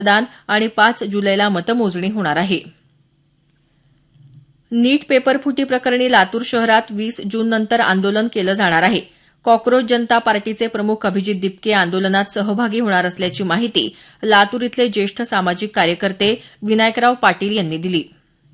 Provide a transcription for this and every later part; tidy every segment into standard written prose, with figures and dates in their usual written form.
मतदान आणि 5 जुलैला मतमोजणी होणार आहे. नीट पेपरफुटी प्रकरणी लातूर शहरात 20 जूननंतर आंदोलन केलं जाणार आहे. कॉक्रोच जनता पार्टीचे प्रमुख अभिजित दिपके आंदोलनात सहभागी होणार असल्याची माहिती लातूर इथले ज्येष्ठ सामाजिक कार्यकर्ते विनायकराव पाटील यांनी दिली.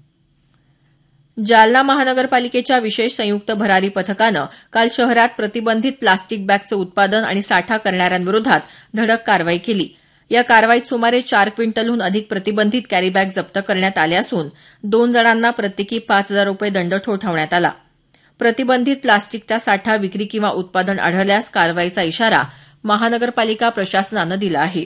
जालना महानगरपालिकेच्या विशेष संयुक्त भरारी पथकानं काल शहरात प्रतिबंधित प्लास्टिक बॅगचं उत्पादन आणि साठा करणाऱ्यांविरोधात धडक कारवाई केली. या कारवाईत सुमारे 4 क्विंटलहून अधिक प्रतिबंधित कॅरीबॅग जप्त करण्यात आल्या असून 2 जणांना प्रत्येकी 5,000 रुपये दंड ठोठावण्यात आला. प्रतिबंधित प्लास्टिकचा साठा विक्री किंवा उत्पादन आढळल्यास कारवाईचा इशारा महानगरपालिका प्रशासनानं दिला आहे.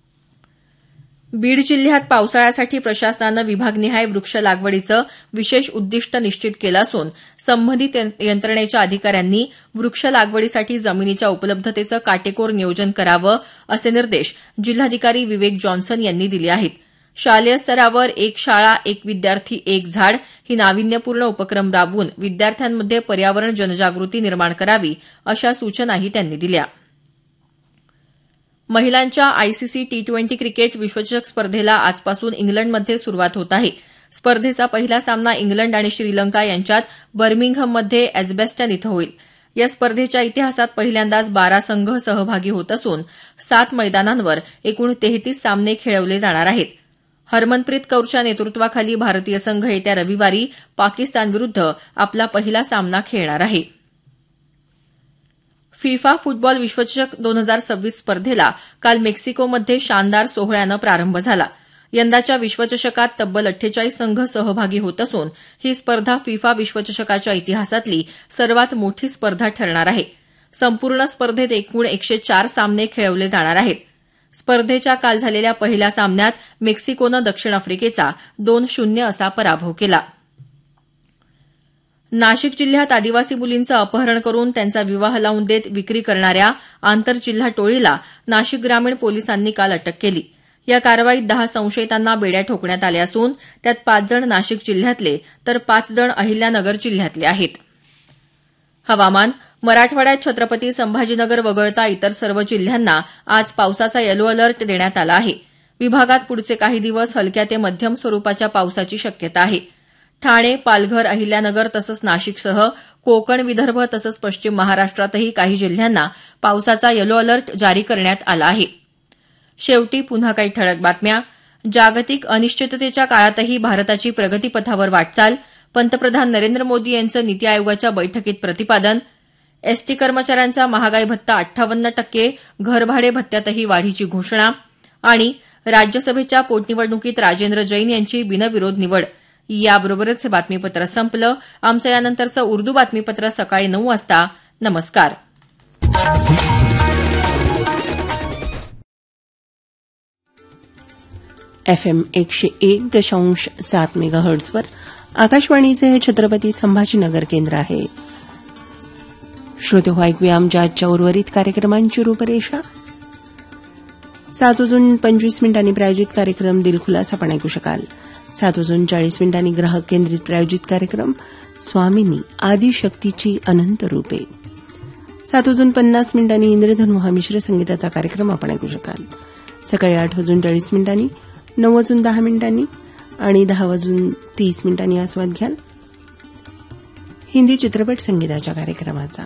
बीड जिल्ह्यात पावसाळ्यासाठी प्रशासनानं विभागनिहाय वृक्ष लागवडीचं विशेष उद्दिष्ट निश्चित केलं असून संबंधित यंत्रणेच्या अधिकाऱ्यांनी वृक्ष लागवडीसाठी जमिनीच्या उपलब्धतेचं काटेकोर नियोजन करावं असे निर्देश जिल्हाधिकारी विवेक जॉन्सन यांनी दिले आहेत. शालेय स्तरावर एक शाळा एक विद्यार्थी एक झाड ही नाविन्यपूर्ण उपक्रम राबवून विद्यार्थ्यांमध्ये पर्यावरण जनजागृती निर्माण करावी अशा सूचनाही त्यांनी दिल्या. महिलांच्या आयसीसी टी20 क्रिकेट विश्वचषक स्पर्धेला आजपासून इंग्लंडमध्ये सुरुवात होत आहे. स्पर्धेचा पहिला सामना इंग्लंड आणि श्रीलंका यांच्यात बर्मिंगहममध्ये एजबॅस्टन इथं होईल. या स्पर्धेच्या इतिहासात पहिल्यांदाच 12 संघ सहभागी होत असून 7 मैदानांवर एकूण 33 सामने खेळवले जाणार आहेत. हरमनप्रीत कौरच्या नेतृत्वाखाली भारतीय संघ येत्या रविवारी पाकिस्तानविरुद्ध आपला पहिला सामना खेळणार आहे. फिफा फुटबॉल विश्वचषक 2026 स्पर्धेला काल मेक्सिकोमध्ये शानदार सोहळ्यानं प्रारंभ झाला. यंदाच्या विश्वचषकात तब्बल 48 संघ सहभागी होत असून ही स्पर्धा फिफा विश्वचषकाच्या इतिहासातली सर्वात मोठी स्पर्धा ठरणार आहे. संपूर्ण स्पर्धेत एकूण 104 सामने खेळवले जाणार आहेत. स्पर्धेच्या काल झालेल्या पहिल्या सामन्यात मेक्सिकोनं दक्षिण आफ्रिकेचा 2-0 असा पराभव केला. नाशिक जिल्ह्यात आदिवासी मुलींचं अपहरण करून त्यांचा विवाह लावून देत विक्री करणाऱ्या आंतरजिल्हा टोळीला नाशिक ग्रामीण पोलिसांनी काल अटक केली. या कारवाईत 10 संशयितांना बेड्या ठोकण्यात आल्या असून त्यात 5 जण नाशिक जिल्ह्यातले तर 5 जण अहिल्यानगर जिल्ह्यातले आहेत. हवामान. मराठवाड्यात छत्रपती संभाजीनगर वगळता इतर सर्व जिल्ह्यांना आज पावसाचा येलो अलर्ट देण्यात आला आहे. विभागात पुढचे काही दिवस हलक्या ते मध्यम स्वरूपाच्या पावसाची शक्यता आहे. ठाणे, पालघर, अहिल्यानगर तसंच नाशिकसह कोकण, विदर्भ तसंच पश्चिम महाराष्ट्रातही काही जिल्ह्यांना पावसाचा येलो अलर्ट जारी करण्यात आला आहे. शेवटी पुन्हा काही ठळक बातम्या. जागतिक अनिश्चिततेच्या काळातही भारताची प्रगतीपथावर वाटचाल. पंतप्रधान नरेंद्र मोदी यांचं नीती आयोगाच्या बैठकीत प्रतिपादन. एसटी कर्मचाऱ्यांचा महागाई भत्ता 58%, घरभाडे भत्त्यातही वाढीची घोषणा. आणि राज्यसभेच्या पोटनिवडणुकीत राजेंद्र जैन यांची बिनविरोध निवड. याबरोबरच हे बातमीपत्र संपलं. आमचं यानंतरचं उर्दू बातमीपत्र सकाळी 9 वाजता. नमस्कार. FM 101.7 मेगाहर्ट्झवर आकाशवाणीचे हे छत्रपती संभाजीनगर केंद्र आहे. श्रोते हो, ऐकूया आमच्या आजच्या उर्वरित कार्यक्रमांची रूपरेषा. 7:25 प्रायोजित कार्यक्रम दिलखुलास आपण ऐकू शकाल. 7:40 ग्राहक केंद्रित प्रायोजित कार्यक्रम स्वामिनी आदिशक्तीची अनंत रूपे. 7:50 इंद्रधनु हा मिश्र संगीताचा कार्यक्रम आपण ऐकू शकाल. सकाळी 8:40 9:10 आणि 10:30 आस्वाद घ्याल हिंदी चित्रपट संगीताच्या कार्यक्रमाचा.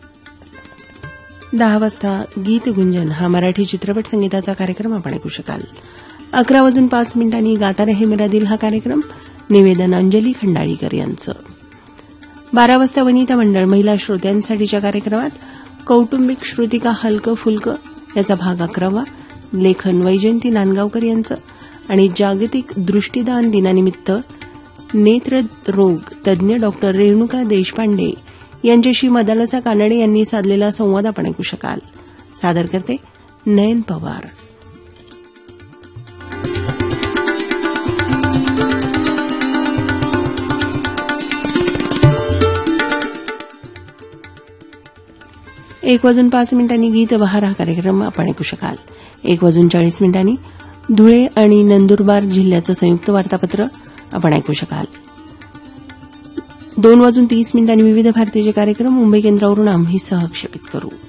10 वाजता गीत गुंजन हा मराठी चित्रपट संगीताचा कार्यक्रम आपण ऐकू शकाल. 11:05 गाता रहे मेरा दिल हा कार्यक्रम निवेदन अंजली खंडाळीकर यांचं. 12 वाजता वनिता मंडळ महिला श्रोत्यांसाठीच्या कार्यक्रमात कौटुंबिक श्रुतिका हलकं फुलकं याचा भाग 11वा. लेखन वैजयंती नांदगावकर यांचं. आणि जागतिक दृष्टीदान दिनानिमित्त नेत्र रोग तज्ज्ञ डॉक्टर रेणुका देशपांडे यांच्याशी मदालसा कानडे यांनी साधलेला संवाद आपण ऐकू शकाल. सादर करते नयन पवार. एक 1:05 गीत बहार हा कार्यक्रम आपण ऐकू शकाल. 1:40 धुळे आणि नंदुरबार जिल्ह्याचं संयुक्त वार्तापत्र आपण ऐकू शकाल. 2:30 विविध भारतीचे कार्यक्रम मुंबई केंद्रावरून आम्ही सहक्षेपित करू.